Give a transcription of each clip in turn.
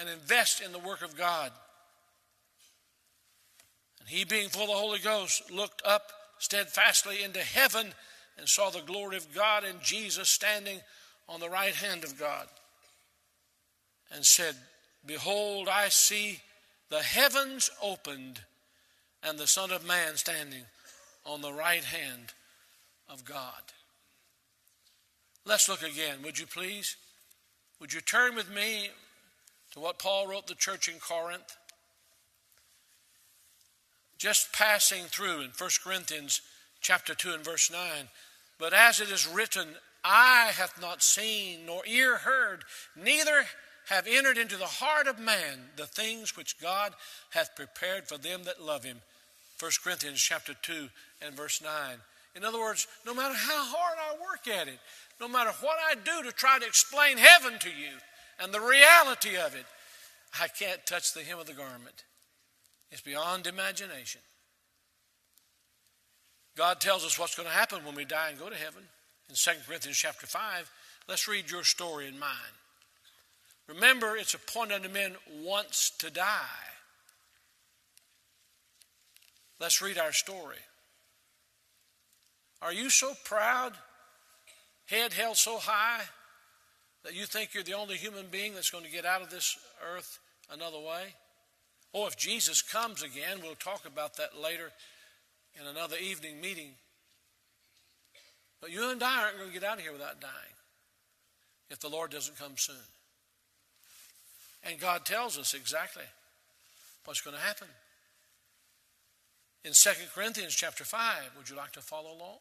and invest in the work of God. And he, being full of the Holy Ghost, looked up steadfastly into heaven and saw the glory of God and Jesus standing on the right hand of God, and said, Behold, I see the heavens opened, and the Son of Man standing on the right hand of God. Let's look again, would you please? Would you turn with me to what Paul wrote the church in Corinth? Just passing through in 1 Corinthians chapter 2 and verse 9. But as it is written, eye hath not seen, nor ear heard, neither have entered into the heart of man the things which God hath prepared for them that love him. 1 Corinthians chapter 2 and verse 9. In other words, no matter how hard I work at it, no matter what I do to try to explain heaven to you and the reality of it, I can't touch the hem of the garment. It's beyond imagination. God tells us what's going to happen when we die and go to heaven. In 2 Corinthians chapter 5, let's read your story and mine. Remember, it's appointed unto men once to die. Let's read our story. Are you so proud, head held so high, that you think you're the only human being that's going to get out of this earth another way? Oh, if Jesus comes again, we'll talk about that later in another evening meeting. But you and I aren't going to get out of here without dying if the Lord doesn't come soon. And God tells us exactly what's going to happen. In 2 Corinthians chapter 5, would you like to follow along?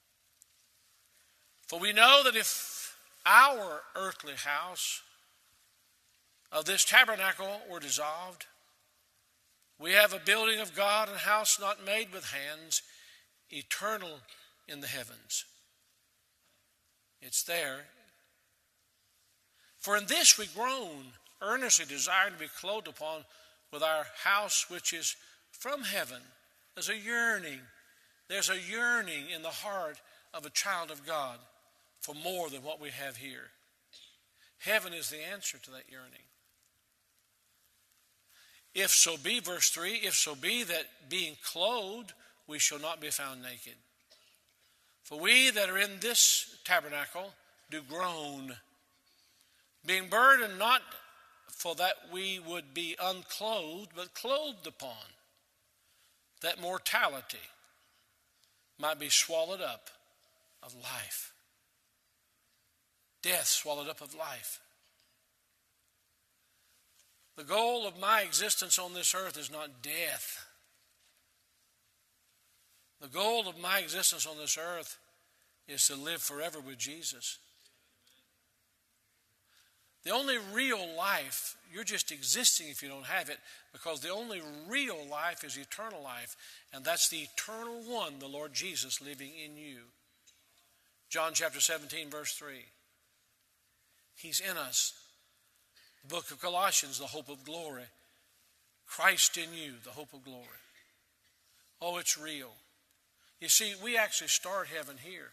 For we know that if our earthly house of this tabernacle were dissolved, we have a building of God, a house not made with hands, eternal in the heavens. It's there. For in this we groan, earnestly desiring to be clothed upon with our house which is from heaven. There's a yearning. There's a yearning in the heart of a child of God for more than what we have here. Heaven is the answer to that yearning. If so be, verse 3, if so be that being clothed, we shall not be found naked. For we that are in this tabernacle do groan, being burdened not for that we would be unclothed, but clothed upon, that mortality might be swallowed up of life. Death swallowed up of life. The goal of my existence on this earth is not death. The goal of my existence on this earth is to live forever with Jesus. The only real life, you're just existing if you don't have it, because the only real life is eternal life, and that's the eternal one, the Lord Jesus, living in you. John chapter 17, verse 3. He's in us. The book of Colossians, the hope of glory. Christ in you, the hope of glory. Oh, it's real. You see, we actually start heaven here.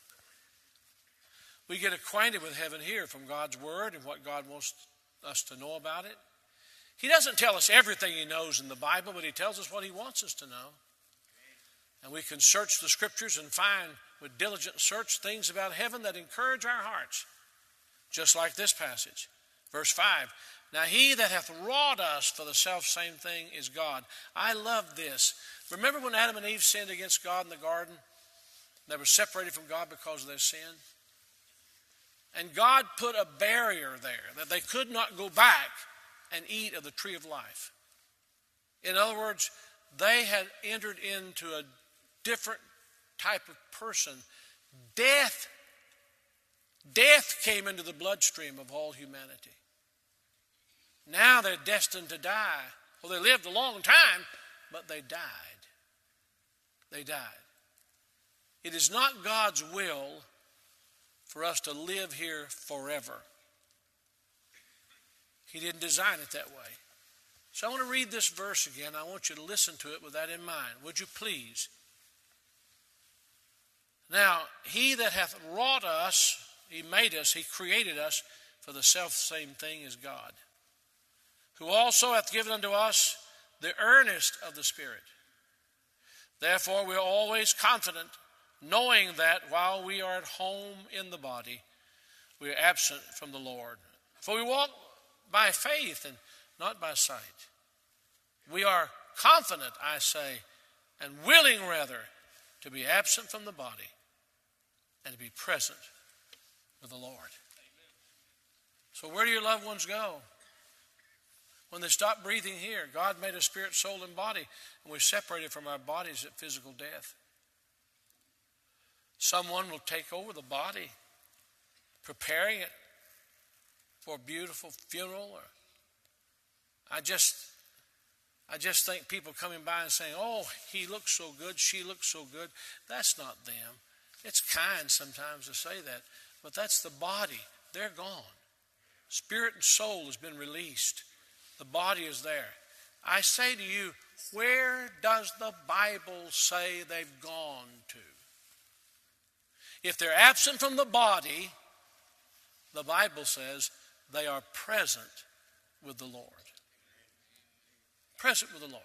We get acquainted with heaven here from God's Word and what God wants us to know about it. He doesn't tell us everything He knows in the Bible, but He tells us what He wants us to know. And we can search the Scriptures and find with diligent search things about heaven that encourage our hearts. Just like this passage. Verse 5, now he that hath wrought us for the selfsame thing is God. I love this. Remember when Adam and Eve sinned against God in the garden? They were separated from God because of their sin. And God put a barrier there that they could not go back and eat of the tree of life. In other words, they had entered into a different type of person. Death came into the bloodstream of all humanity. Now they're destined to die. Well, they lived a long time, but they died. They died. It is not God's will for us to live here forever. He didn't design it that way. So I want to read this verse again. I want you to listen to it with that in mind. Would you please? Now, he that hath wrought us, he made us, he created us for the selfsame thing as God. who also hath given unto us the earnest of the Spirit. Therefore we are always confident, knowing that while we are at home in the body, we are absent from the Lord. For we walk by faith and not by sight. We are confident, I say, and willing rather, to be absent from the body and to be present with the Lord. So where do your loved ones go? When they stop breathing here, God made us spirit, soul, and body, and we're separated from our bodies at physical death. Someone will take over the body, preparing it for a beautiful funeral. I just think people coming by and saying, oh, he looks so good, she looks so good. That's not them. It's kind sometimes to say that, but that's the body. They're gone. Spirit and soul has been released. The body is there. I say to you, where does the Bible say they've gone to? If they're absent from the body, the Bible says they are present with the Lord. Present with the Lord.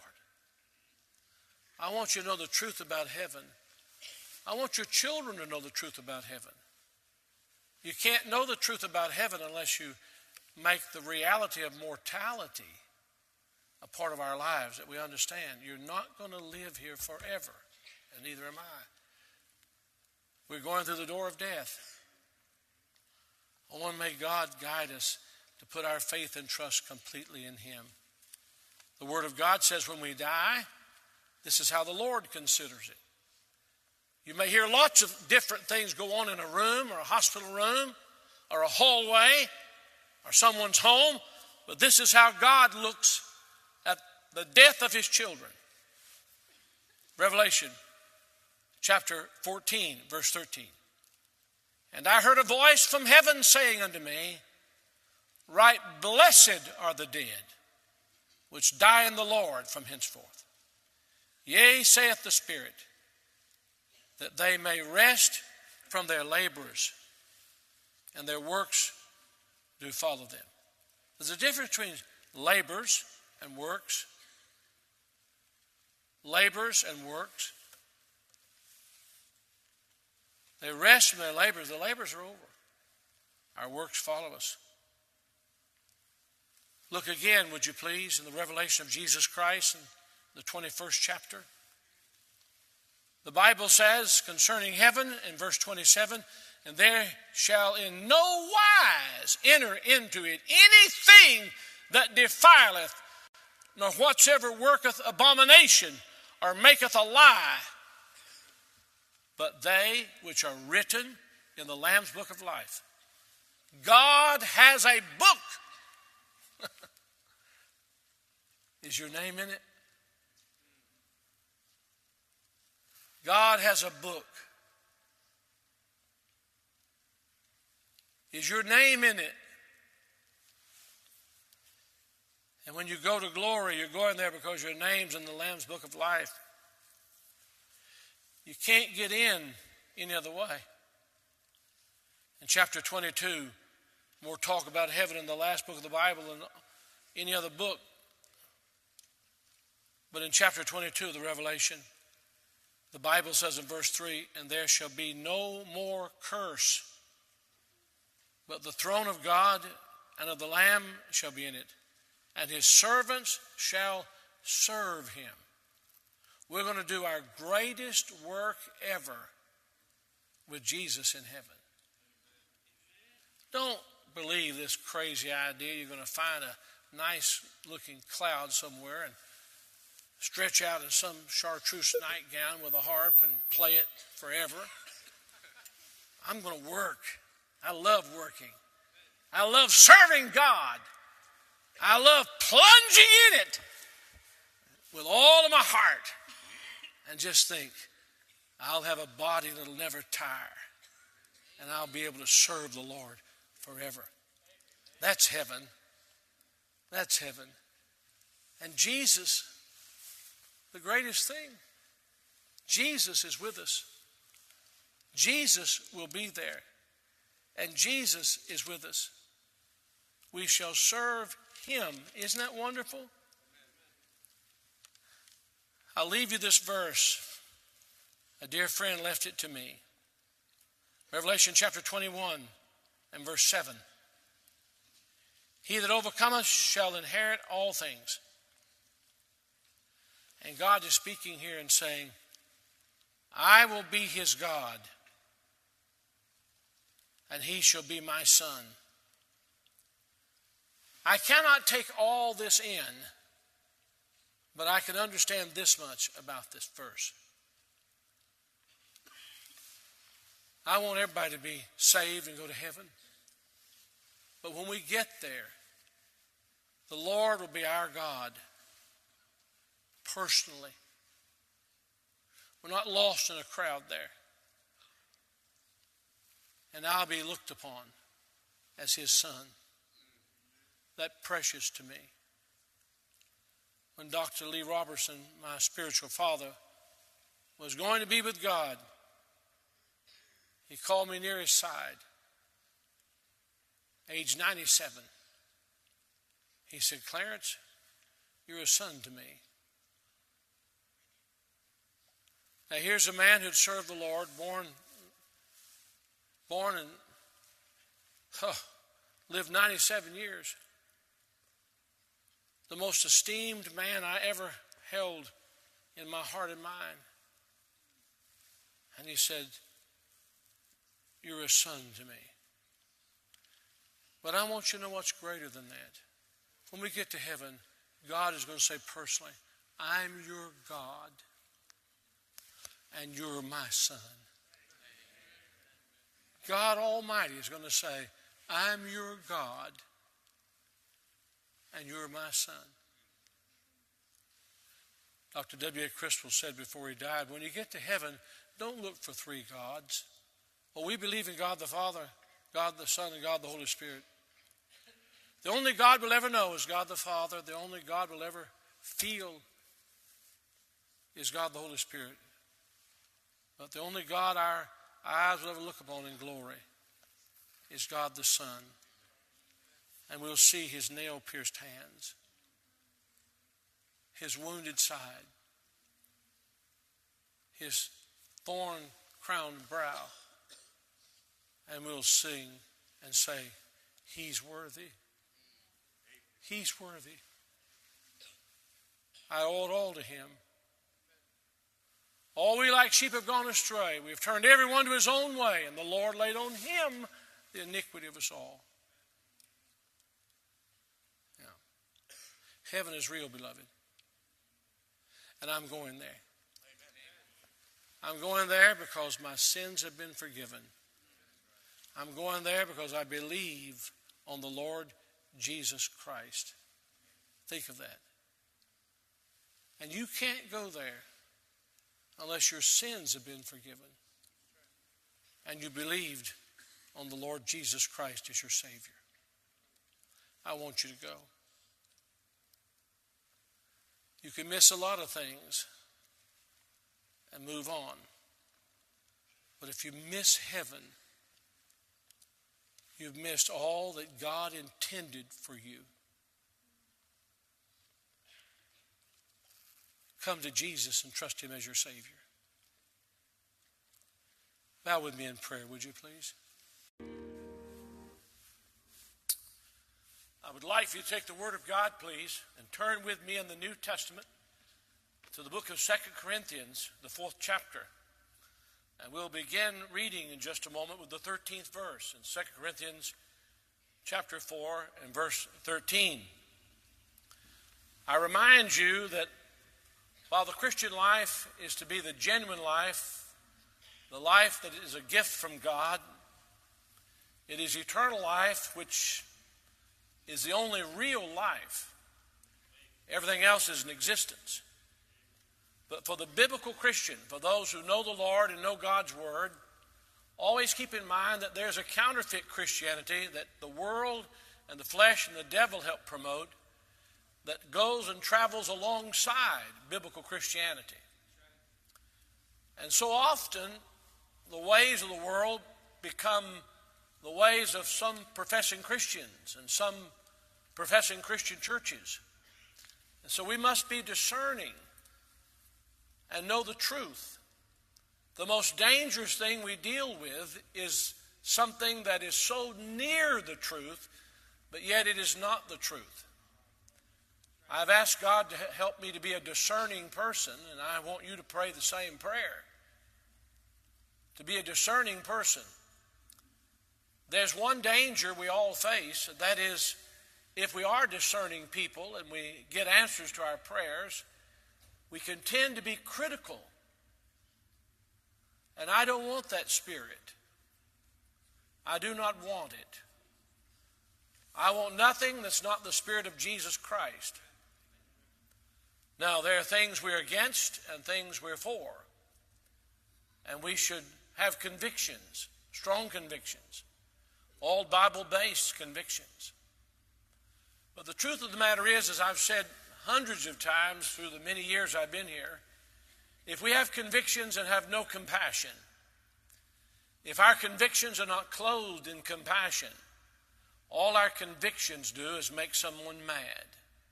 I want you to know the truth about heaven. I want your children to know the truth about heaven. You can't know the truth about heaven unless you make the reality of mortality a part of our lives, that we understand. You're not going to live here forever, and neither am I. We're going through the door of death. Oh, and may God guide us to put our faith and trust completely in Him. The Word of God says when we die, this is how the Lord considers it. You may hear lots of different things go on in a room or a hospital room or a hallway or someone's home, but this is how God looks at the death of His children. Revelation chapter 14, verse 13. And I heard a voice from heaven saying unto me, right blessed are the dead, which die in the Lord from henceforth. Yea, saith the Spirit, that they may rest from their labors, and their works do follow them. There's a difference between labors and works. Labors and works. They rest from their labors. The labors are over. Our works follow us. Look again, would you please, in the revelation of Jesus Christ in the 21st chapter. The Bible says concerning heaven in verse 27, and there shall in no wise enter into it anything that defileth, nor whatsoever worketh abomination or maketh a lie, but they which are written in the Lamb's book of life. God has a book. Is your name in it? God has a book. Is your name in it? And when you go to glory, you're going there because your name's in the Lamb's book of life. You can't get in any other way. In chapter 22, more talk about heaven in the last book of the Bible than any other book. But in chapter 22 of the Revelation, the Bible says in verse 3, and there shall be no more curse, but the throne of God and of the Lamb shall be in it, and His servants shall serve Him. We're going to do our greatest work ever with Jesus in heaven. Don't believe this crazy idea you're going to find a nice looking cloud somewhere and stretch out in some chartreuse nightgown with a harp and play it forever. I'm going to work. I love working. I love serving God. I love plunging in it with all of my heart. And just think, I'll have a body that'll never tire. And I'll be able to serve the Lord forever. That's heaven. That's heaven. And Jesus, the greatest thing, Jesus is with us. Jesus will be there. And Jesus is with us. We shall serve him. Isn't that wonderful? I'll leave you this verse. A dear friend left it to me. Revelation chapter 21 and verse 7. He that overcometh shall inherit all things. And God is speaking here and saying, I will be his God, and he shall be my son. I cannot take all this in, but I can understand this much about this verse. I want everybody to be saved and go to heaven. But when we get there, the Lord will be our God personally. We're not lost in a crowd there. And I'll be looked upon as his son. That precious to me. When Dr. Lee Robertson, my spiritual father, was going to be with God, he called me near his side, age 97. He said, Clarence, you're a son to me. Now here's a man who'd served the Lord, born and lived 97 years. The most esteemed man I ever held in my heart and mind. And he said, you're a son to me. But I want you to know what's greater than that. When we get to heaven, God is going to say personally, I'm your God, and you're my son. God Almighty is going to say, I'm your God, and you're my son. Dr. W.A. Criswell said before he died, when you get to heaven, don't look for three gods. Well, we believe in God the Father, God the Son, and God the Holy Spirit. The only God we'll ever know is God the Father. The only God we'll ever feel is God the Holy Spirit. But the only God our eyes will ever look upon in glory is God the Son. And we'll see his nail-pierced hands, his wounded side, his thorn-crowned brow. And we'll sing and say, he's worthy. He's worthy. I owe it all to him. All we like sheep have gone astray. We've turned everyone to his own way, and the Lord laid on him the iniquity of us all. Yeah. Heaven is real, beloved. And I'm going there. I'm going there because my sins have been forgiven. I'm going there because I believe on the Lord Jesus Christ. Think of that. And you can't go there unless your sins have been forgiven and you believed on the Lord Jesus Christ as your Savior. I want you to go. You can miss a lot of things and move on. But if you miss heaven, you've missed all that God intended for you. Come to Jesus and trust him as your Savior. Bow with me in prayer, would you please? I would like for you to take the Word of God, please, and turn with me in the New Testament to the book of 2 Corinthians, the 4th chapter. And we'll begin reading in just a moment with the 13th verse in 2 Corinthians chapter 4 and verse 13. I remind you that while the Christian life is to be the genuine life, the life that is a gift from God, it is eternal life which is the only real life. Everything else is an existence. But for the biblical Christian, for those who know the Lord and know God's Word, always keep in mind that there's a counterfeit Christianity that the world and the flesh and the devil help promote that goes and travels alongside biblical Christianity. And so often, the ways of the world become the ways of some professing Christians and some professing Christian churches. And so we must be discerning and know the truth. The most dangerous thing we deal with is something that is so near the truth, but yet it is not the truth. I've asked God to help me to be a discerning person, and I want you to pray the same prayer. To be a discerning person. There's one danger we all face, and that is if we are discerning people and we get answers to our prayers, we can tend to be critical. And I don't want that spirit. I do not want it. I want nothing that's not the Spirit of Jesus Christ. Now, there are things we're against and things we're for. And we should have convictions, strong convictions, all Bible-based convictions. But the truth of the matter is, as I've said hundreds of times through the many years I've been here, if we have convictions and have no compassion, if our convictions are not clothed in compassion, all our convictions do is make someone mad.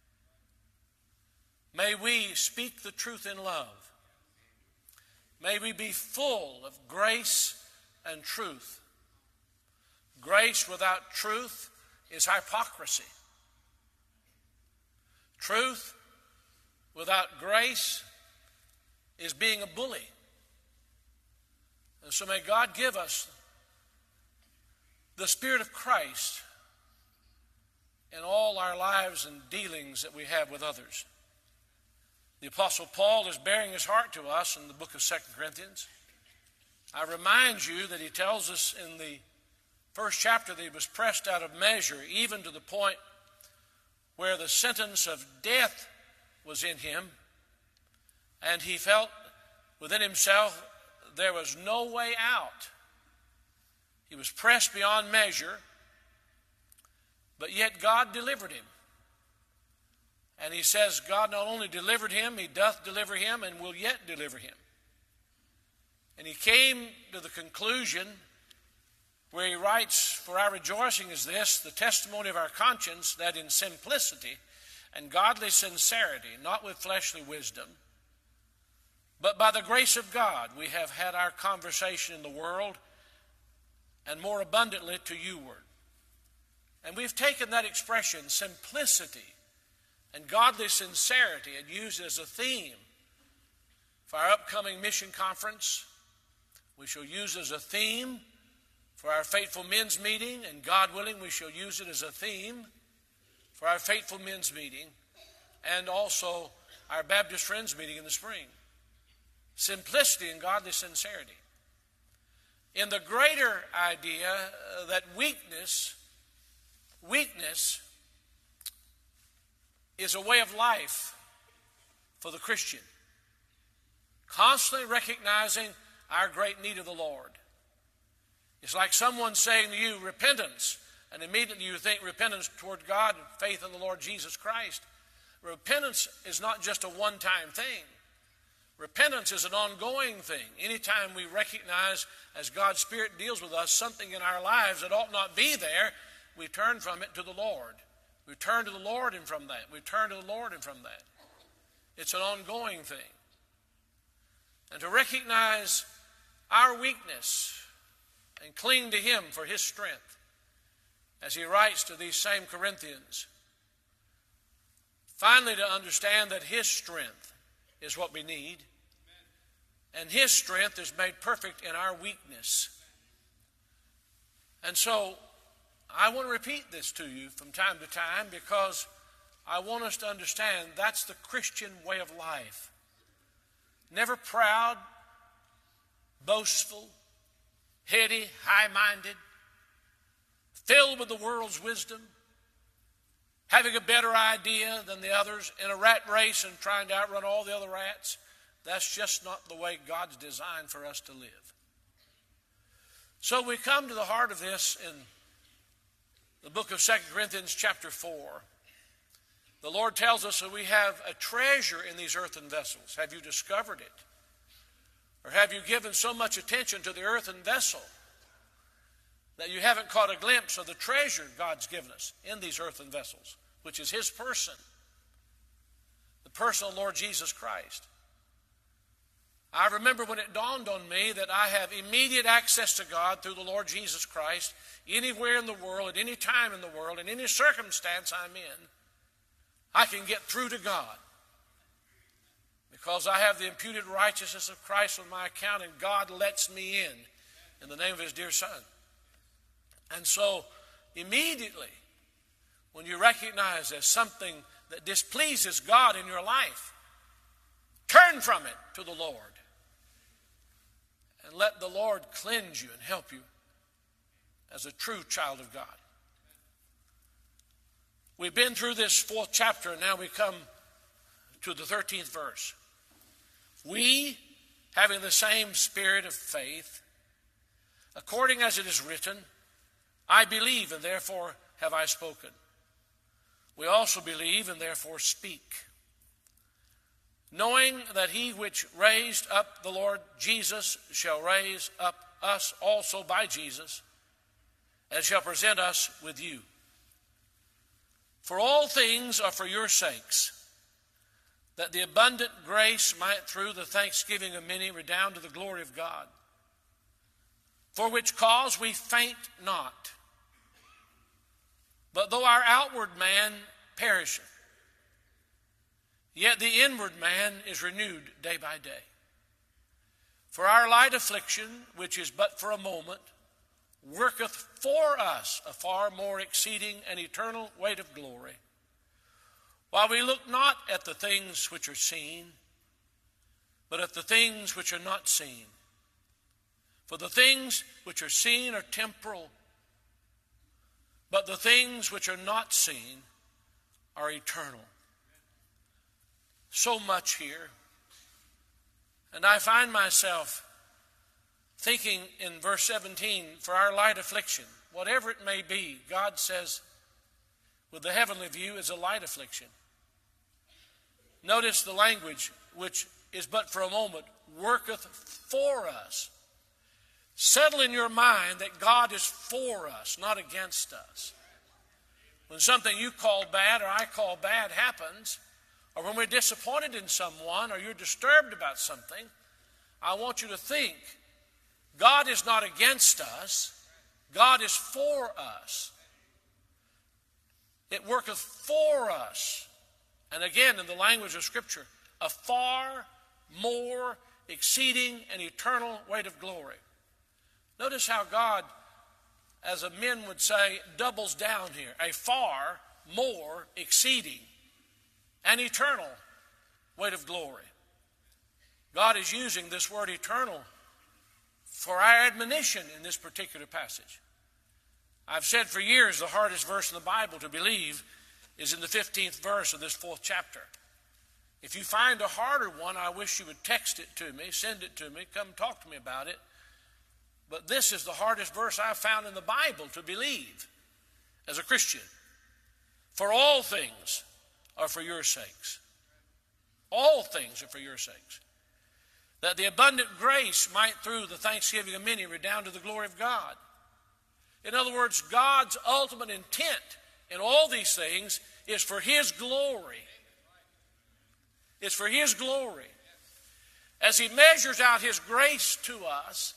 May we speak the truth in love. May we be full of grace and truth. Grace without truth is hypocrisy. Truth without grace is being a bully. And so may God give us the Spirit of Christ in all our lives and dealings that we have with others. The Apostle Paul is bearing his heart to us in the book of 2 Corinthians. I remind you that he tells us in the first chapter that he was pressed out of measure, even to the point where the sentence of death was in him, and he felt within himself there was no way out. He was pressed beyond measure, but yet God delivered him. And he says God not only delivered him, he doth deliver him and will yet deliver him. And he came to the conclusion where he writes, "For our rejoicing is this, the testimony of our conscience, that in simplicity and godly sincerity, not with fleshly wisdom, but by the grace of God, we have had our conversation in the world, and more abundantly to youward." And we've taken that expression, simplicity and godly sincerity, and used it as a theme for our upcoming mission conference. We shall use it as a theme for our Faithful Men's Meeting, and God willing, we shall use it as a theme for our Faithful Men's Meeting and also our Baptist Friends Meeting in the spring. Simplicity and godly sincerity. In the greater idea that weakness is a way of life for the Christian. Constantly recognizing our great need of the Lord. It's like someone saying to you, repentance, and immediately you think repentance toward God and faith in the Lord Jesus Christ. Repentance is not just a one-time thing. Repentance is an ongoing thing. Anytime we recognize, as God's Spirit deals with us, something in our lives that ought not be there, we turn from it to the Lord. We turn to the Lord and from that. We turn to the Lord and from that. It's an ongoing thing. And to recognize our weakness and cling to Him for His strength, as he writes to these same Corinthians. Finally, to understand that His strength is what we need, and His strength is made perfect in our weakness. And so, I want to repeat this to you from time to time because I want us to understand that's the Christian way of life. Never proud, boastful, heady, high-minded, filled with the world's wisdom, having a better idea than the others, in a rat race and trying to outrun all the other rats. That's just not the way God's designed for us to live. So we come to the heart of this in the book of 2 Corinthians chapter 4. The Lord tells us that we have a treasure in these earthen vessels. Have you discovered it? Or have you given so much attention to the earthen vessel that you haven't caught a glimpse of the treasure God's given us in these earthen vessels, which is his person, the personal Lord Jesus Christ. I remember when it dawned on me that I have immediate access to God through the Lord Jesus Christ anywhere in the world, at any time in the world, in any circumstance I'm in. I can get through to God because I have the imputed righteousness of Christ on my account, and God lets me in the name of his dear Son. And so immediately when you recognize there's something that displeases God in your life, turn from it to the Lord and let the Lord cleanse you and help you as a true child of God. We've been through this 4th chapter, and now we come to the 13th verse. We, having the same spirit of faith, according as it is written, I believe, and therefore have I spoken. We also believe, and therefore speak, knowing that he which raised up the Lord Jesus shall raise up us also by Jesus, and shall present us with you. For all things are for your sakes, that the abundant grace might through the thanksgiving of many redound to the glory of God. For which cause we faint not. But though our outward man perisheth, yet the inward man is renewed day by day. For our light affliction, which is but for a moment, worketh for us a far more exceeding and eternal weight of glory, while we look not at the things which are seen, but at the things which are not seen. For the things which are seen are temporal, but the things which are not seen are eternal. So much here. And I find myself thinking in verse 17, for our light affliction, whatever it may be, God says, with the heavenly view, is a light affliction. Notice the language, which is but for a moment, worketh for us. Settle in your mind that God is for us, not against us. When something you call bad or I call bad happens, or when we're disappointed in someone or you're disturbed about something, I want you to think, God is not against us. God is for us. It worketh for us. And again, in the language of Scripture, a far more exceeding and eternal weight of glory. Notice how God, as a men would say, doubles down here. A far more exceeding and eternal weight of glory. God is using this word eternal for our admonition in this particular passage. I've said for years the hardest verse in the Bible to believe is in the 15th verse of this 4th chapter. If you find a harder one, I wish you would text it to me, send it to me, come talk to me about it. But this is the hardest verse I've found in the Bible to believe as a Christian. For all things are for your sakes. All things are for your sakes. That the abundant grace might through the thanksgiving of many redound to the glory of God. In other words, God's ultimate intent in all these things is for his glory. It's for his glory. As he measures out his grace to us,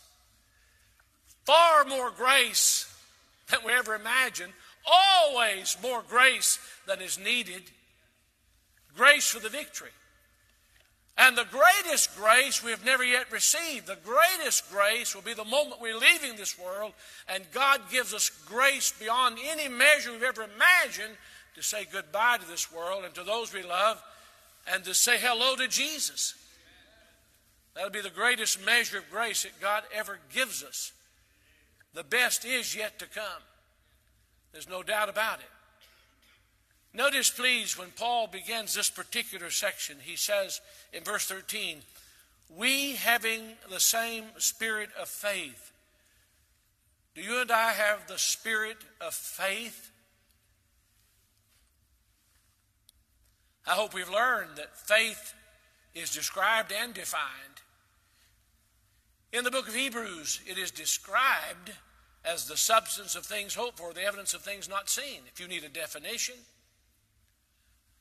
far more grace than we ever imagined, always more grace than is needed, grace for the victory. And the greatest grace we have never yet received, the greatest grace will be the moment we're leaving this world and God gives us grace beyond any measure we've ever imagined to say goodbye to this world and to those we love and to say hello to Jesus. That'll be the greatest measure of grace that God ever gives us. The best is yet to come. There's no doubt about it. Notice, please, when Paul begins this particular section, he says in verse 13, we having the same spirit of faith. Do you and I have the spirit of faith? I hope we've learned that faith is described and defined. In the book of Hebrews, it is described as the substance of things hoped for, the evidence of things not seen. If you need a definition,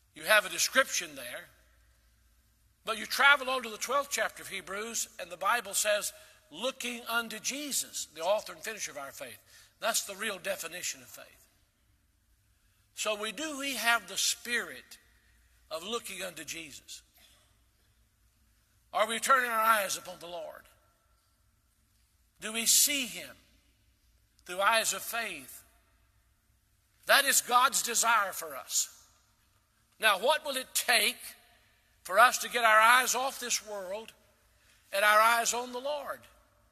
You have a description there. But you travel on to the 12th chapter of Hebrews, and the Bible says, looking unto Jesus, the author and finisher of our faith. That's the real definition of faith. So we have the spirit of looking unto Jesus? Are we turning our eyes upon the Lord? Do we see Him through eyes of faith? That is God's desire for us. Now, what will it take for us to get our eyes off this world and our eyes on the Lord?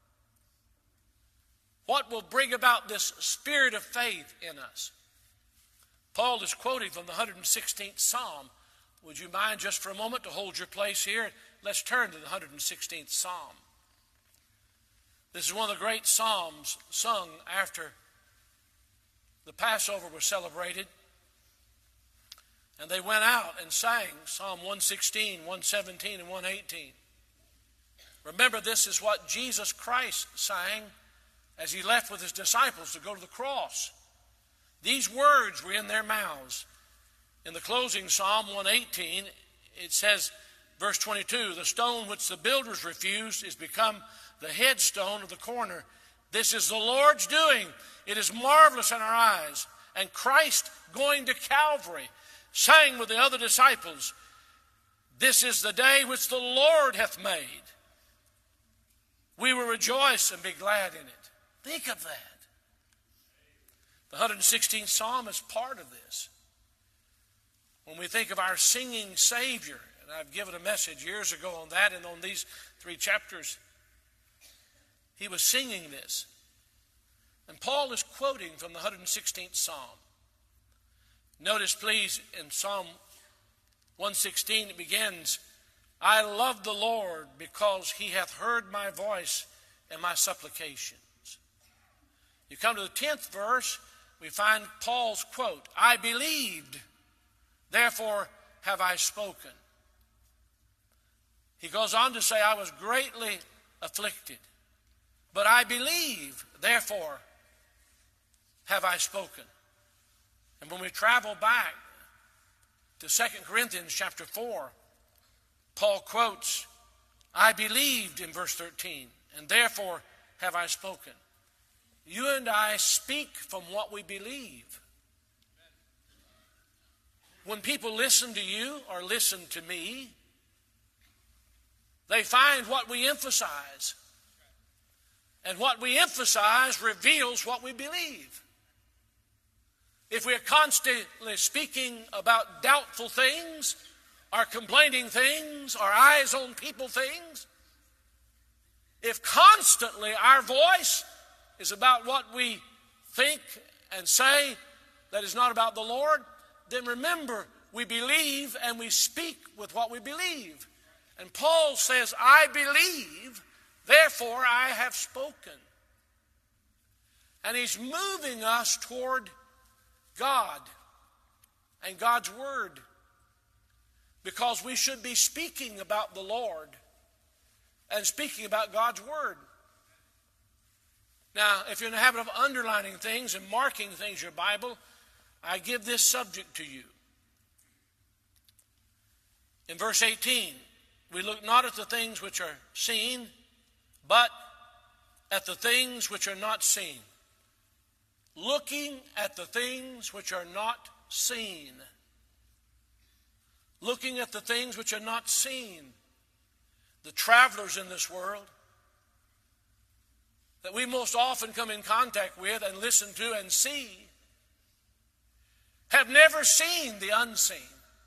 What will bring about this spirit of faith in us? Paul is quoting from the 116th Psalm. Would you mind just for a moment to hold your place here? Let's turn to the 116th Psalm. This is one of the great psalms sung after the Passover was celebrated. And they went out and sang Psalm 116, 117, and 118. Remember, this is what Jesus Christ sang as He left with His disciples to go to the cross. These words were in their mouths. In the closing Psalm 118, it says, verse 22, the stone which the builders refused is become the headstone of the corner. This is the Lord's doing. It is marvelous in our eyes. And Christ, going to Calvary, sang with the other disciples, this is the day which the Lord hath made. We will rejoice and be glad in it. Think of that. The 116th Psalm is part of this. When we think of our singing Savior, and I've given a message years ago on that and on these 3 chapters, he was singing this. And Paul is quoting from the 116th Psalm. Notice, please, in Psalm 116, it begins, I love the Lord because He hath heard my voice and my supplications. You come to the 10th verse, we find Paul's quote, I believed, therefore have I spoken. He goes on to say, I was greatly afflicted, but I believe, therefore have I spoken. And when we travel back to 2 Corinthians chapter 4, Paul quotes, I believed in verse 13, and therefore have I spoken. You and I speak from what we believe. When people listen to you or listen to me, they find what we emphasize. And what we emphasize reveals what we believe. If we're constantly speaking about doubtful things, or complaining things, or eyes on people things, if constantly our voice is about what we think and say that is not about the Lord, then remember, we believe and we speak with what we believe. And Paul says, I believe, therefore I have spoken. And he's moving us toward God and God's Word, because we should be speaking about the Lord and speaking about God's Word. Now, if you're in the habit of underlining things and marking things in your Bible, I give this subject to you. In verse 18, we look not at the things which are seen, but at the things which are not seen. Looking at the things which are not seen. Looking at the things which are not seen. The travelers in this world that we most often come in contact with and listen to and see have never seen the unseen.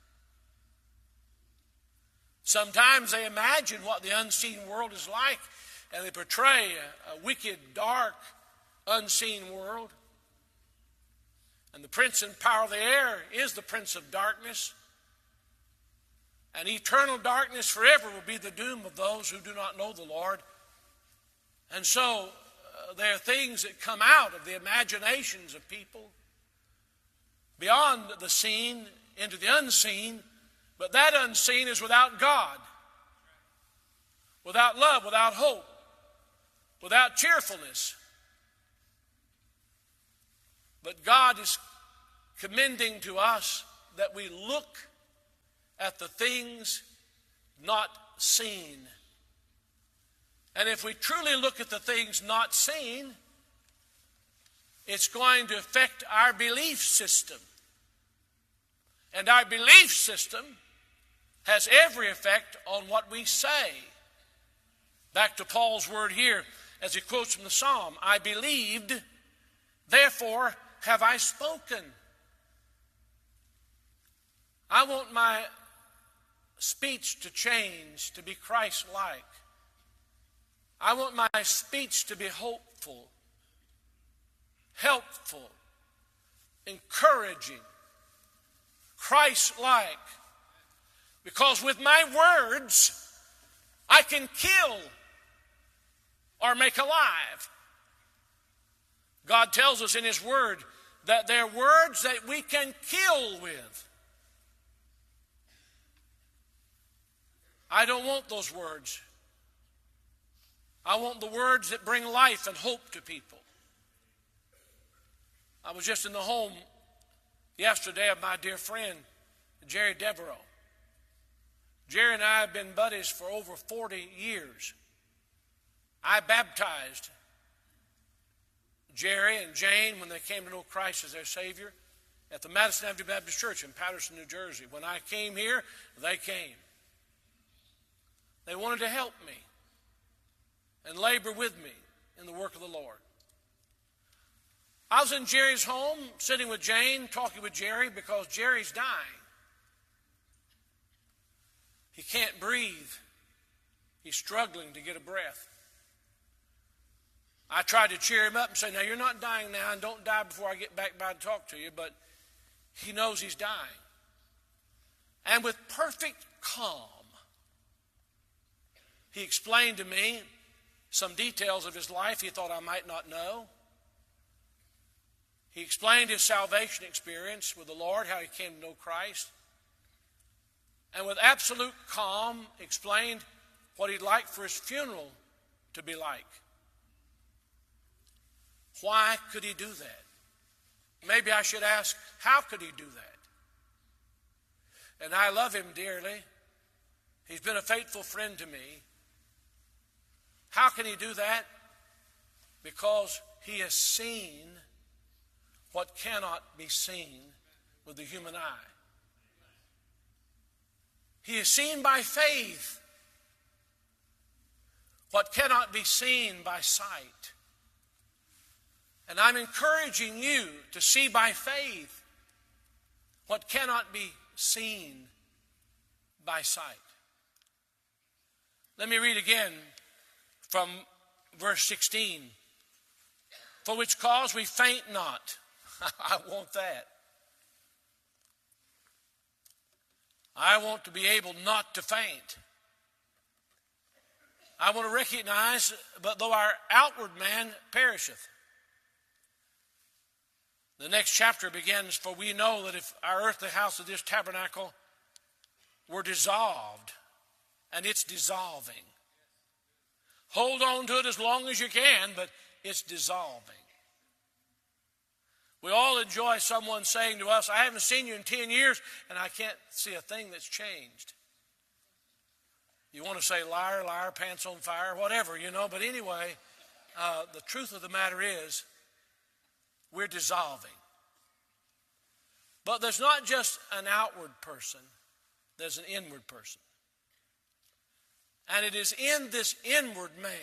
Sometimes they imagine what the unseen world is like, and they portray a wicked, dark, unseen world. And the prince and power of the air is the prince of darkness. And eternal darkness forever will be the doom of those who do not know the Lord. And so there are things that come out of the imaginations of people beyond the seen into the unseen. But that unseen is without God, without love, without hope, without cheerfulness. But God is commending to us that we look at the things not seen. And if we truly look at the things not seen, it's going to affect our belief system. And our belief system has every effect on what we say. Back to Paul's word here as he quotes from the Psalm, I believed, therefore have I spoken. I want my speech to change, to be Christ-like. I want my speech to be hopeful, helpful, encouraging, Christ-like. Because with my words, I can kill or make alive. God tells us in His Word that they're words that we can kill with. I don't want those words. I want the words that bring life and hope to people. I was just in the home yesterday of my dear friend, Jerry Devereaux. Jerry and I have been buddies for over 40 years. I baptized Jerry and Jane when they came to know Christ as their Savior at the Madison Avenue Baptist Church in Patterson, New Jersey. When I came here, they came. They wanted to help me and labor with me in the work of the Lord. I was in Jerry's home, sitting with Jane, talking with Jerry, because Jerry's dying. He can't breathe. He's struggling to get a breath. I tried to cheer him up and say, now you're not dying now, and don't die before I get back by to talk to you, but he knows he's dying. And with perfect calm, he explained to me some details of his life he thought I might not know. He explained his salvation experience with the Lord, how he came to know Christ. And with absolute calm, explained what he'd like for his funeral to be like. Why could he do that? Maybe I should ask, how could he do that? And I love him dearly. He's been a faithful friend to me. How can he do that? Because he has seen what cannot be seen with the human eye. He has seen by faith what cannot be seen by sight. And I'm encouraging you to see by faith what cannot be seen by sight. Let me read again from verse 16. For which cause we faint not. I want that. I want to be able not to faint. I want to recognize, but though our outward man perisheth. The next chapter begins, for we know that if our earthly house of this tabernacle were dissolved, and it's dissolving. Hold on to it as long as you can, but it's dissolving. We all enjoy someone saying to us, I haven't seen you in 10 years, and I can't see a thing that's changed. You want to say liar, liar, pants on fire, whatever, but anyway, the truth of the matter is, we're dissolving. But there's not just an outward person, there's an inward person. And it is in this inward man.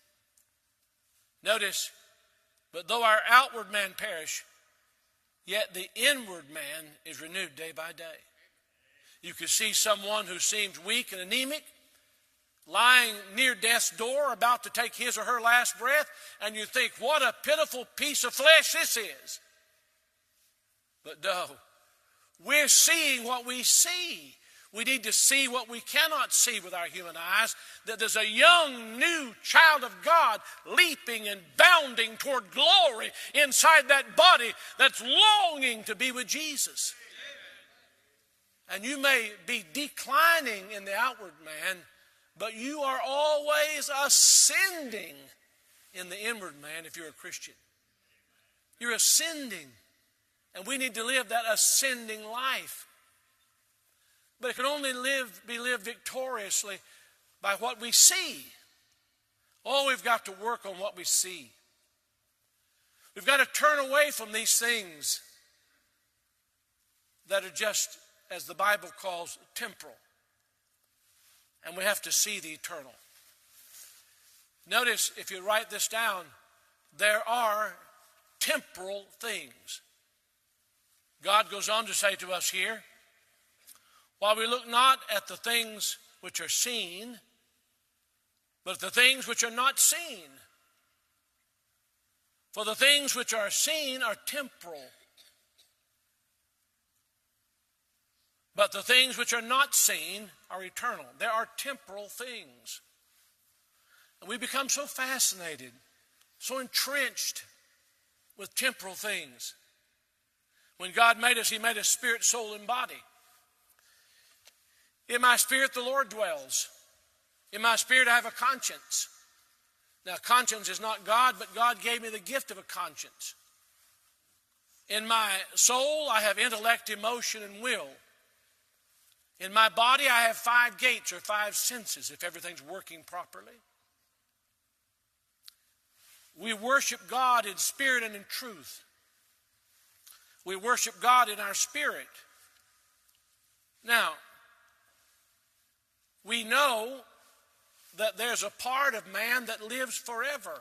Notice, but though our outward man perish, yet the inward man is renewed day by day. You can see someone who seems weak and anemic, lying near death's door, about to take his or her last breath, and you think, what a pitiful piece of flesh this is. But no, we're seeing what we see. We need to see what we cannot see with our human eyes, that there's a young, new child of God leaping and bounding toward glory inside that body that's longing to be with Jesus. And you may be declining in the outward man, but you are always ascending in the inward man if you're a Christian. You're ascending. And we need to live that ascending life. But it can only be lived victoriously by what we see. Oh, we've got to work on what we see. We've got to turn away from these things that are just, as the Bible calls, temporal. And we have to see the eternal. Notice, if you write this down, there are temporal things. God goes on to say to us here, while we look not at the things which are seen, but at the things which are not seen. For the things which are seen are temporal, but the things which are not seen are eternal. There are temporal things. And we become so fascinated, so entrenched with temporal things. When God made us, He made us spirit, soul, and body. In my spirit the Lord dwells. In my spirit I have a conscience. Now, conscience is not God, but God gave me the gift of a conscience. In my soul I have intellect, emotion, and will. In my body I have 5 gates or 5 senses, if everything's working properly. We worship God in spirit and in truth. We worship God in our spirit. Now, we know that there's a part of man that lives forever.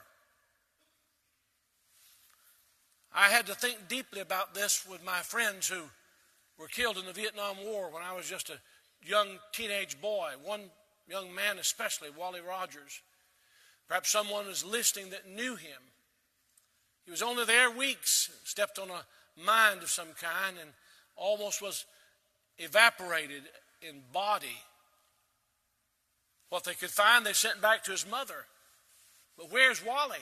I had to think deeply about this with my friends who were killed in the Vietnam War when I was just a young teenage boy. One young man especially, Wally Rogers. Perhaps someone was listening that knew him. He was only there weeks, stepped on a mine of some kind, and almost was evaporated in body. What they could find, they sent back to his mother. But where's Wally?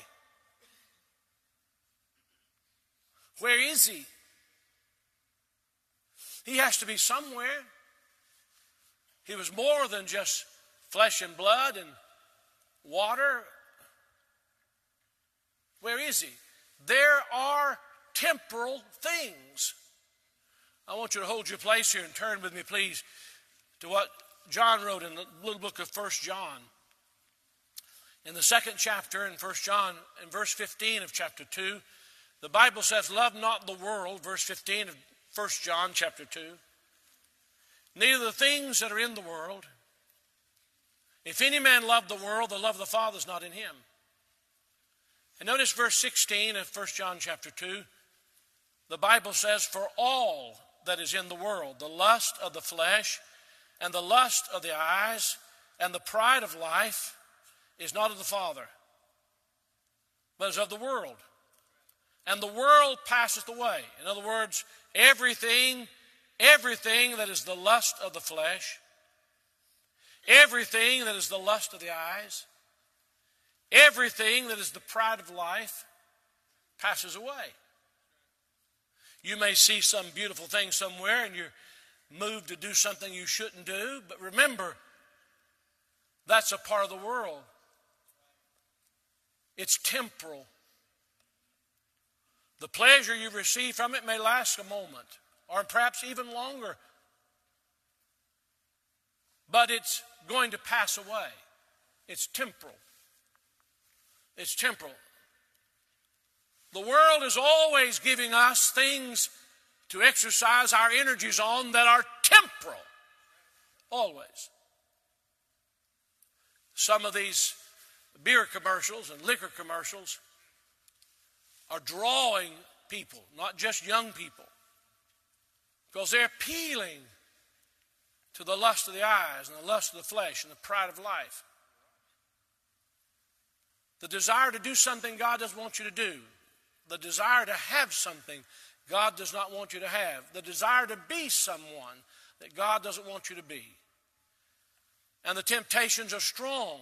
Where is he? He has to be somewhere. He was more than just flesh and blood and water. Where is he? There are temporal things. I want you to hold your place here and turn with me, please, to what John wrote in the little book of 1 John. In the 2nd chapter, in 1 John, in verse 15 of chapter 2, the Bible says, love not the world, verse 15 of 1 John chapter 2, neither the things that are in the world. If any man love the world, the love of the Father is not in him. And notice verse 16 of 1 John chapter 2. The Bible says, for all that is in the world, the lust of the flesh and the lust of the eyes and the pride of life is not of the Father, but is of the world. And the world passeth away. In other words, everything that is the lust of the flesh, everything that is the lust of the eyes, everything that is the pride of life passes away. You may see some beautiful thing somewhere and you're moved to do something you shouldn't do, but remember, that's a part of the world. It's temporal. The pleasure you receive from it may last a moment, or perhaps even longer, but it's going to pass away. It's temporal. It's temporal. The world is always giving us things to exercise our energies on that are temporal. Always. Some of these beer commercials and liquor commercials are drawing people, not just young people, because they're appealing to the lust of the eyes and the lust of the flesh and the pride of life. The desire to do something God doesn't want you to do. The desire to have something God does not want you to have. The desire to be someone that God doesn't want you to be. And the temptations are strong.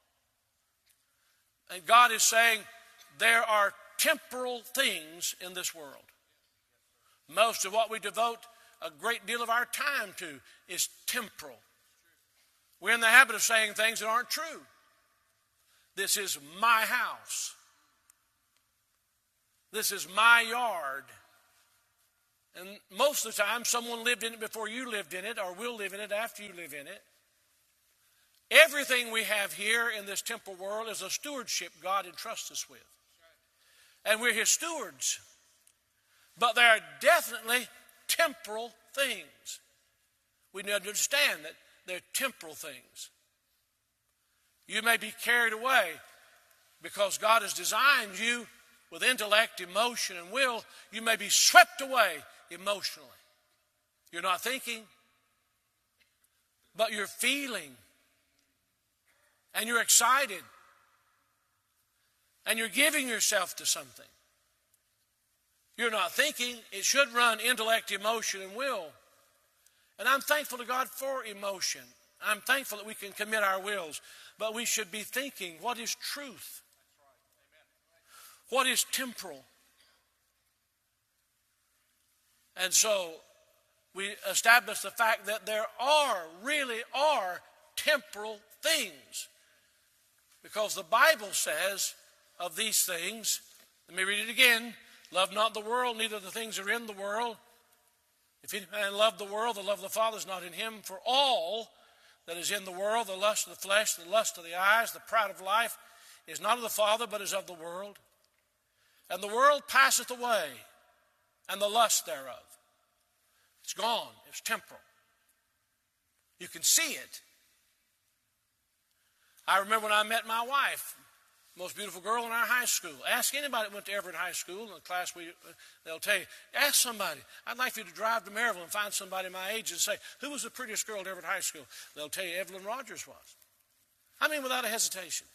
And God is saying there are temporal things in this world. Most of what we devote a great deal of our time to is temporal. We're in the habit of saying things that aren't true. This is my house. This is my yard. And most of the time, someone lived in it before you lived in it, or will live in it after you live in it. Everything we have here in this temporal world is a stewardship God entrusts us with. And we're His stewards. But there are definitely temporal things. We need to understand that they're temporal things. You may be carried away because God has designed you with intellect, emotion, and will. You may be swept away emotionally. You're not thinking, but you're feeling. And you're excited. And you're giving yourself to something. You're not thinking. It should run intellect, emotion, and will. And I'm thankful to God for emotion. I'm thankful that we can commit our wills. But we should be thinking, what is truth? What is temporal? And so we establish the fact that there really are temporal things. Because the Bible says of these things, let me read it again, love not the world, neither the things that are in the world. If any man love the world, the love of the Father is not in him. For all that is in the world, the lust of the flesh, the lust of the eyes, the pride of life, is not of the Father, but is of the world. And the world passeth away, and the lust thereof. It's gone. It's temporal. You can see it. I remember when I met my wife, most beautiful girl in our high school. Ask anybody that went to Everett High School, in the class they'll tell you. Ask somebody. I'd like for you to drive to Maryville and find somebody my age and say, who was the prettiest girl at Everett High School? They'll tell you Evelyn Rogers was. I mean, without a hesitation.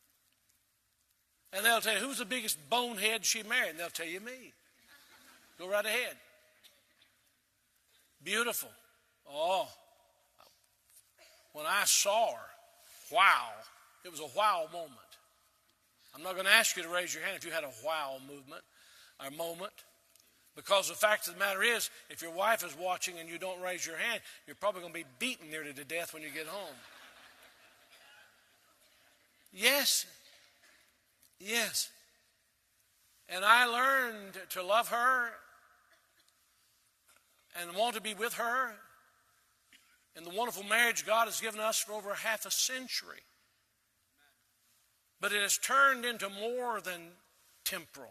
And they'll tell you, who's the biggest bonehead she married? And they'll tell you me. Go right ahead. Beautiful. Oh, when I saw her, wow. It was a wow moment. I'm not going to ask you to raise your hand if you had a wow movement or moment. Because the fact of the matter is, if your wife is watching and you don't raise your hand, you're probably going to be beaten nearly to death when you get home. Yes. Yes. And I learned to love her and want to be with her in the wonderful marriage God has given us for over half a century. But it has turned into more than temporal.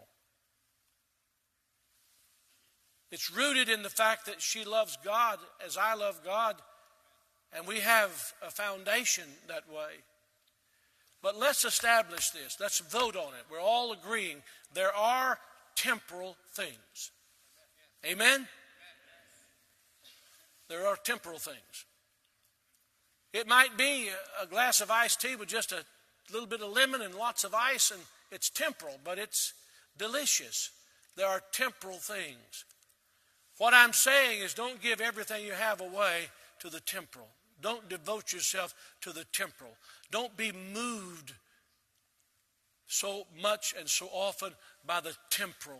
It's rooted in the fact that she loves God as I love God, and we have a foundation that way. But let's establish this. Let's vote on it. We're all agreeing there are temporal things. Amen? There are temporal things. It might be a glass of iced tea with just a little bit of lemon and lots of ice, and it's temporal, but it's delicious. There are temporal things. What I'm saying is don't give everything you have away to the temporal. Don't devote yourself to the temporal. Don't be moved so much and so often by the temporal.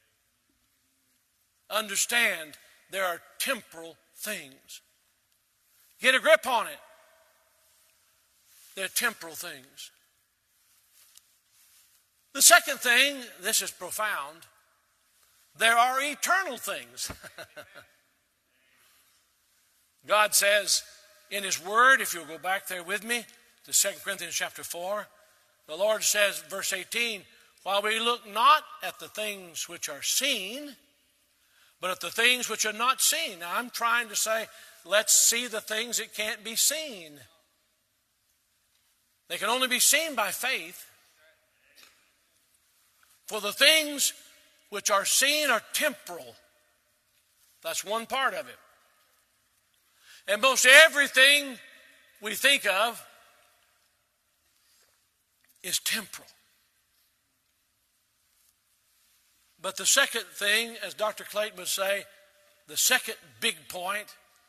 Understand there are temporal things. Get a grip on it. They're temporal things. The second thing, this is profound, there are eternal things. God says in His Word, if you'll go back there with me to 2 Corinthians chapter 4, the Lord says, verse 18, while we look not at the things which are seen, but at the things which are not seen. Now I'm trying to say, let's see the things that can't be seen. They can only be seen by faith. For the things which are seen are temporal. That's one part of it. And most everything we think of is temporal. But the second thing, as Dr. Clayton would say, the second big point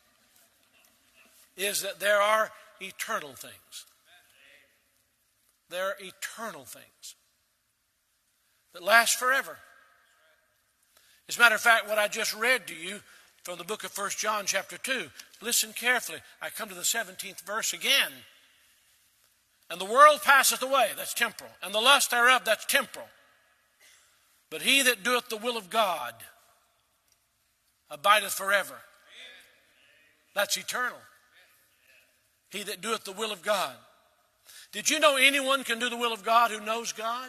is that there are eternal things. There are eternal things that last forever. As a matter of fact, what I just read to you from the book of 1 John chapter 2, listen carefully. I come to the 17th verse again. And the world passeth away, that's temporal. And the lust thereof, that's temporal. But he that doeth the will of God abideth forever. That's eternal. He that doeth the will of God. Did you know anyone can do the will of God who knows God?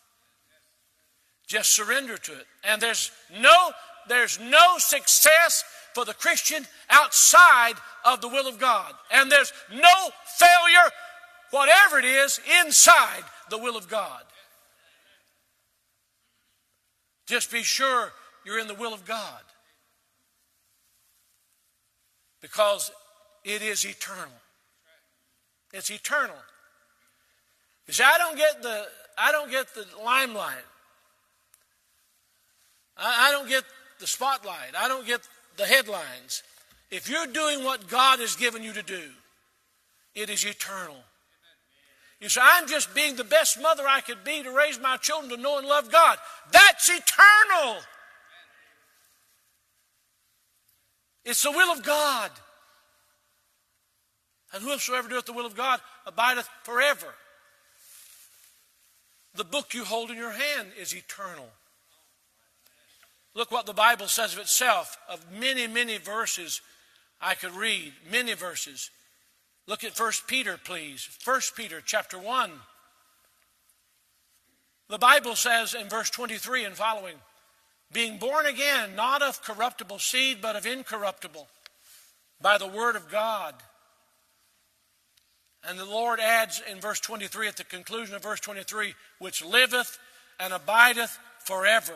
Just surrender to it. And there's no success for the Christian outside of the will of God. And there's no failure, whatever it is, inside the will of God. Just be sure you're in the will of God. Because it is eternal. It's eternal. You see, I don't get the limelight. I don't get the spotlight. I don't get the headlines. If you're doing what God has given you to do, it is eternal. You say, I'm just being the best mother I could be to raise my children to know and love God. That's eternal. It's the will of God. And whosoever doeth the will of God abideth forever. The book you hold in your hand is eternal. Look what the Bible says of itself. Of many, many verses I could read. Many verses. Look at 1 Peter, please. 1 Peter chapter 1. The Bible says in verse 23 and following, being born again, not of corruptible seed, but of incorruptible, by the word of God. And the Lord adds in verse 23, at the conclusion of verse 23, which liveth and abideth forever.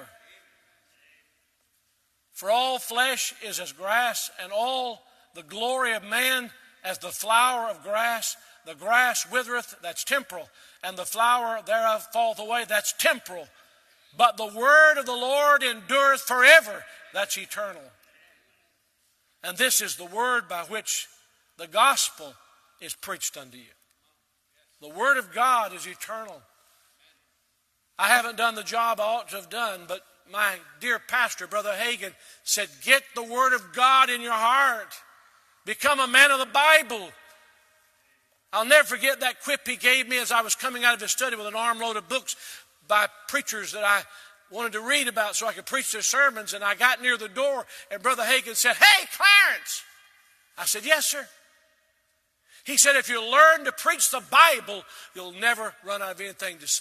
For all flesh is as grass, and all the glory of man as the flower of grass. The grass withereth, that's temporal, and the flower thereof falleth away, that's temporal. But the word of the Lord endureth forever, that's eternal. And this is the word by which the gospel is preached unto you. The word of God is eternal. I haven't done the job I ought to have done, but my dear pastor, Brother Hagin, said, get the word of God in your heart. Become a man of the Bible. I'll never forget that quip he gave me as I was coming out of his study with an armload of books by preachers that I wanted to read about so I could preach their sermons. And I got near the door and Brother Hagin said, hey, Clarence. I said, yes, sir. He said, if you learn to preach the Bible, you'll never run out of anything to say.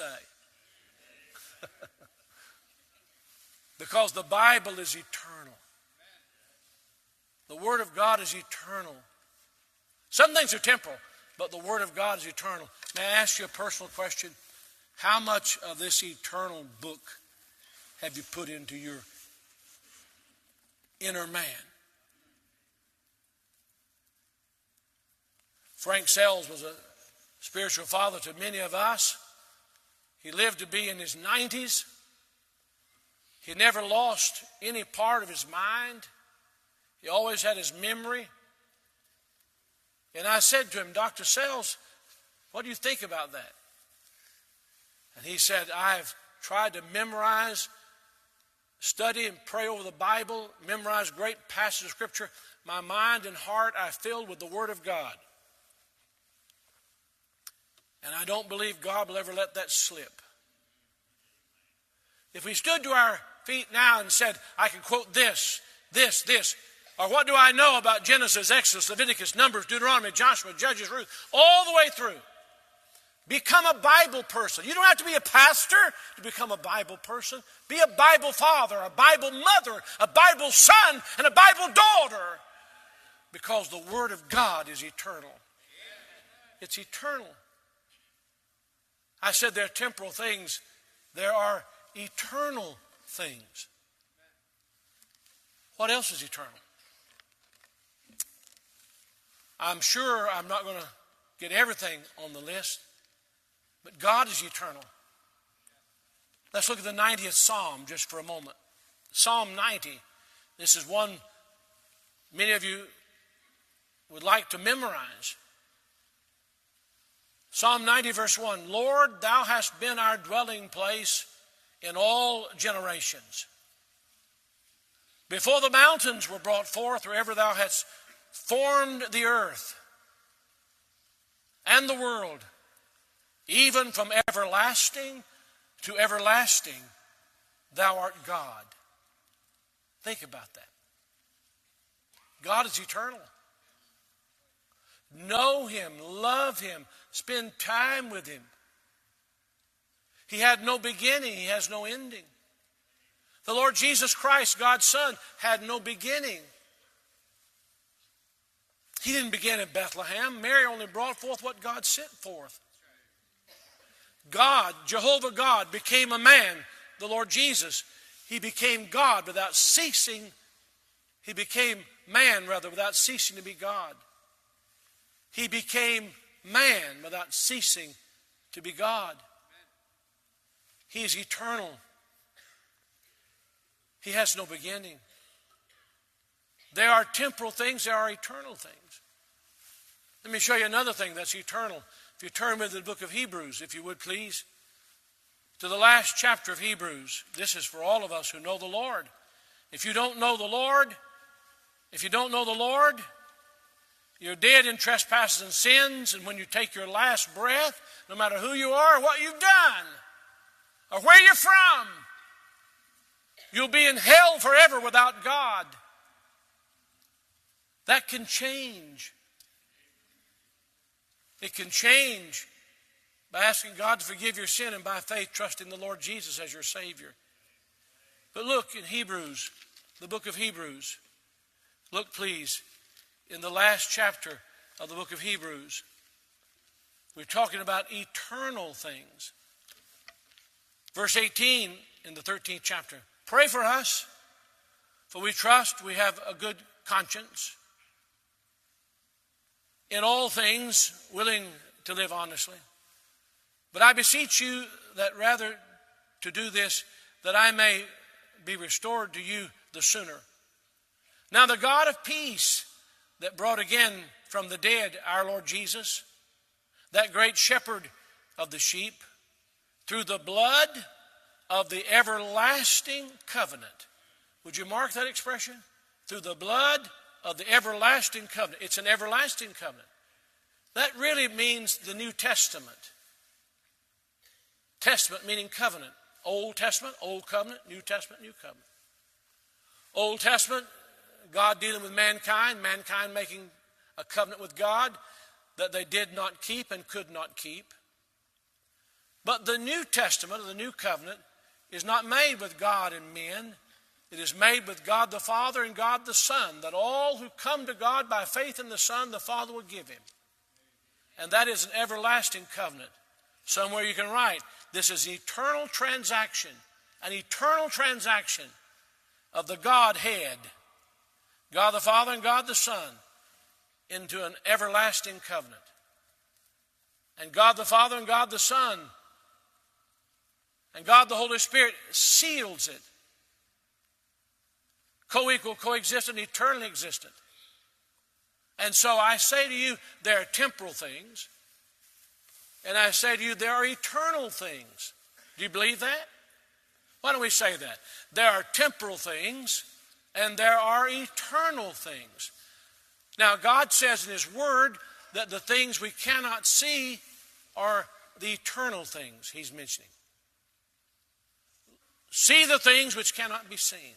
Because the Bible is eternal. The Word of God is eternal. Some things are temporal, but the Word of God is eternal. May I ask you a personal question? How much of this eternal book have you put into your inner man? Frank Sells was a spiritual father to many of us. He lived to be in his 90s. He never lost any part of his mind. He always had his memory. And I said to him, Dr. Sells, what do you think about that? And he said, I've tried to memorize, study and pray over the Bible, memorize great passages of Scripture. My mind and heart I filled with the Word of God. And I don't believe God will ever let that slip. If we stood to our feet now and said, I can quote this, or what do I know about Genesis, Exodus, Leviticus, Numbers, Deuteronomy, Joshua, Judges, Ruth, all the way through. Become a Bible person. You don't have to be a pastor to become a Bible person. Be a Bible father, a Bible mother, a Bible son, and a Bible daughter. Because the Word of God is eternal. It's eternal. I said there are temporal things. There are eternal things. What else is eternal? I'm sure I'm not going to get everything on the list, but God is eternal. Let's look at the 90th Psalm just for a moment. Psalm 90. This is one many of you would like to memorize. Psalm 90 verse 1, Lord, thou hast been our dwelling place in all generations. Before the mountains were brought forth, or ever thou hast formed the earth and the world, even from everlasting to everlasting, thou art God. Think about that. God is eternal. Know Him, love Him, spend time with Him. He had no beginning, He has no ending. The Lord Jesus Christ, God's Son, had no beginning. He didn't begin in Bethlehem. Mary only brought forth what God sent forth. God, Jehovah God, became a man, the Lord Jesus. He became God without ceasing. He became man, rather, without ceasing to be God. He became man without ceasing to be God. He is eternal. He has no beginning. There are temporal things, there are eternal things. Let me show you another thing that's eternal. If you turn with the book of Hebrews, if you would please, to the last chapter of Hebrews. This is for all of us who know the Lord. If you don't know the Lord, you're dead in trespasses and sins, and when you take your last breath, no matter who you are or what you've done, or where you're from, you'll be in hell forever without God. That can change. It can change by asking God to forgive your sin and by faith trusting the Lord Jesus as your Savior. But look in Hebrews, the book of Hebrews. Look, please, in the last chapter of the book of Hebrews. We're talking about eternal things. Verse 18 in the 13th chapter. Pray for us, for we trust we have a good conscience. In all things, willing to live honestly. But I beseech you that rather to do this, that I may be restored to you the sooner. Now the God of peace that brought again from the dead our Lord Jesus, that great shepherd of the sheep, through the blood of the everlasting covenant. Would you mark that expression? Through the blood of the everlasting covenant. It's an everlasting covenant. That really means the New Testament. Testament meaning covenant. Old Testament, Old Covenant. New Testament, New Covenant. Old Testament, God dealing with mankind, mankind making a covenant with God that they did not keep and could not keep. But the New Testament, or the New Covenant, is not made with God and men. It is made with God the Father and God the Son, that all who come to God by faith in the Son, the Father will give him. And that is an everlasting covenant. Somewhere you can write, this is an eternal transaction of the Godhead, God the Father and God the Son, into an everlasting covenant. And God the Father and God the Son and God the Holy Spirit seals it. Co-equal, co-existent, eternally existent. And so I say to you, there are temporal things. And I say to you, there are eternal things. Do you believe that? Why don't we say that? There are temporal things and there are eternal things. Now, God says in His Word that the things we cannot see are the eternal things He's mentioning. See the things which cannot be seen.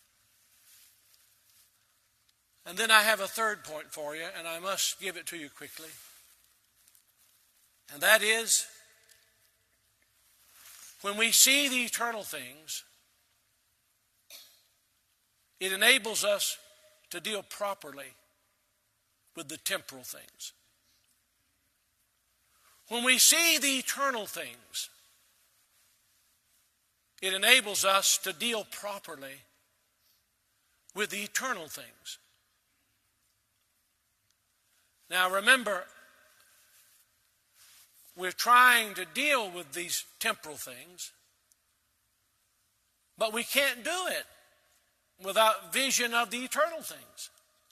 And then I have a third point for you, and I must give it to you quickly. And that is, when we see the eternal things, it enables us to deal properly with the temporal things. When we see the eternal things, it enables us to deal properly with the eternal things. Now remember, we're trying to deal with these temporal things, but we can't do it without vision of the eternal things.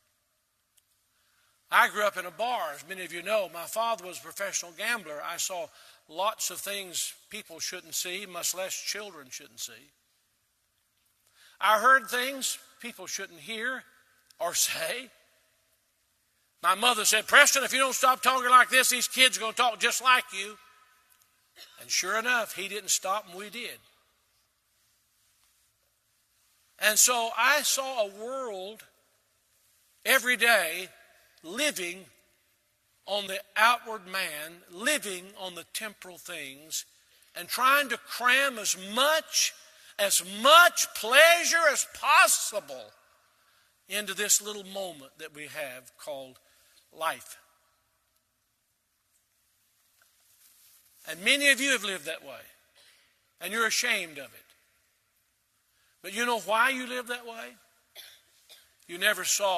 I grew up in a bar, as many of you know. My father was a professional gambler. I saw lots of things people shouldn't see, much less children shouldn't see. I heard things people shouldn't hear or say. My mother said, Preston, if you don't stop talking like this, these kids are going to talk just like you. And sure enough, he didn't stop and we did. And so I saw a world every day living on the outward man, living on the temporal things, and trying to cram as much pleasure as possible into this little moment that we have called life. And many of you have lived that way, and you're ashamed of it. But you know why you live that way? You never saw